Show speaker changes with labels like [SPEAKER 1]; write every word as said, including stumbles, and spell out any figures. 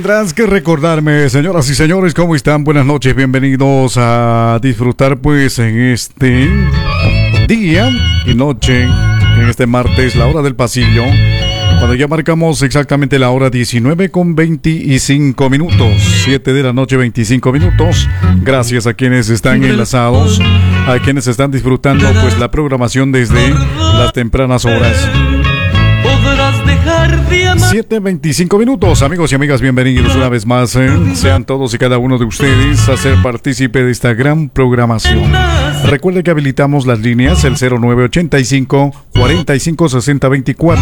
[SPEAKER 1] Tendrás que recordarme, señoras y señores, ¿cómo están? Buenas noches, bienvenidos a disfrutar pues en este día y noche, en este martes, la hora del pasillo, cuando ya marcamos exactamente la hora diecinueve con veinticinco minutos, siete de la noche, veinticinco minutos. Gracias a quienes están enlazados, a quienes están disfrutando pues la programación desde las tempranas horas. siete veinticinco minutos, amigos y amigas, bienvenidos una vez más. Eh. Sean todos y cada uno de ustedes a ser partícipe de esta gran programación. Recuerde que habilitamos las líneas el cero nueve ochenta y cinco, cuarenta y cinco, sesenta, veinticuatro.